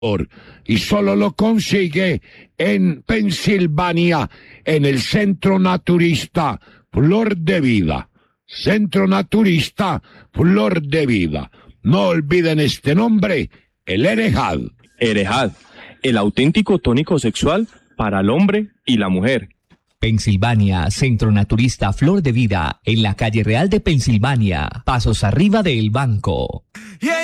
y solo lo consigue en Pensilvania, en el Centro Naturista Flor de Vida. Centro Naturista Flor de Vida. No olviden este nombre, el Erejad. Erejad, el auténtico tónico sexual para el hombre y la mujer. Pensilvania, Centro Naturista Flor de Vida, en la calle Real de Pensilvania, pasos arriba del banco.